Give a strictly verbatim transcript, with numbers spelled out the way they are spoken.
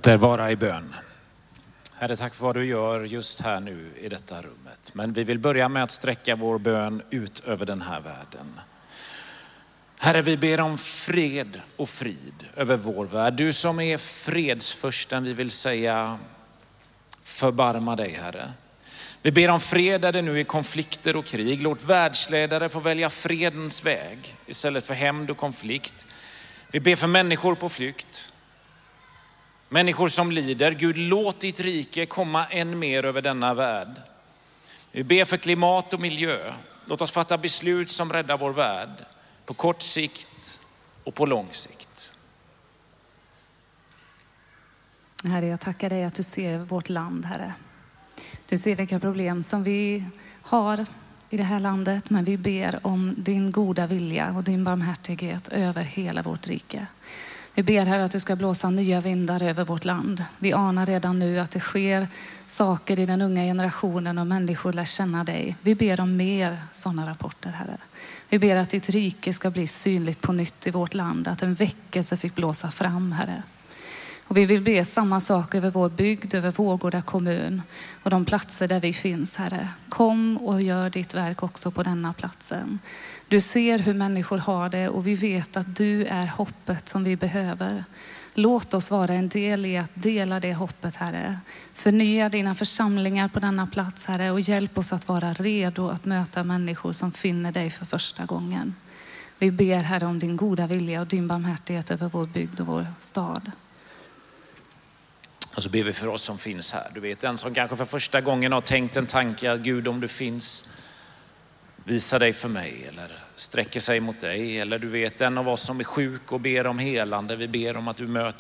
Att det vara i bön. Herre, tack för vad du gör just här nu i detta rummet. Men vi vill börja med att sträcka vår bön ut över den här världen. Herre, vi ber om fred och frid över vår värld. Du som är fredsförsten, vi vill säga förbarma dig, Herre. Vi ber om fred där det nu är konflikter och krig. Låt världsledare få välja fredens väg istället för hämnd och konflikt. Vi ber för människor på flykt. Människor som lider. Gud, låt ditt rike komma än mer över denna värld. Vi ber för klimat och miljö. Låt oss fatta beslut som räddar vår värld på kort sikt och på lång sikt. Herre, jag tackar dig att du ser vårt land, Herre. Du ser vilka problem som vi har i det här landet, men vi ber om din goda vilja och din barmhärtighet över hela vårt rike. Vi ber här att du ska blåsa nya vindar över vårt land. Vi anar redan nu att det sker saker i den unga generationen och människor lär känna dig. Vi ber om mer sådana rapporter, Herre. Vi ber att ditt rike ska bli synligt på nytt i vårt land, att en väckelse fick blåsa fram, Herre. Och vi vill be samma sak över vår bygd, över Vårgårda kommun och de platser där vi finns, Herre. Kom och gör ditt verk också på denna platsen. Du ser hur människor har det och vi vet att du är hoppet som vi behöver. Låt oss vara en del i att dela det hoppet, Herre. Förnya dina församlingar på denna plats, Herre, och hjälp oss att vara redo att möta människor som finner dig för första gången. Vi ber, Herre, om din goda vilja och din barmhärtighet över vår bygd och vår stad. Och så ber vi för oss som finns här. Du vet, den som kanske för första gången har tänkt en tanke att Gud, om du finns, visa dig för mig, eller sträcker sig mot dig. Eller du vet, en av oss som är sjuk och ber om helande. Vi ber om att du möter